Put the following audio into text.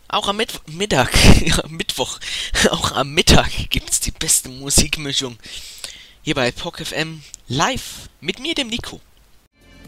Auch am Mittag, ja, Mittwoch, auch am Mittag gibt's die beste Musikmischung. Hier bei POC FM live mit mir, dem Nico.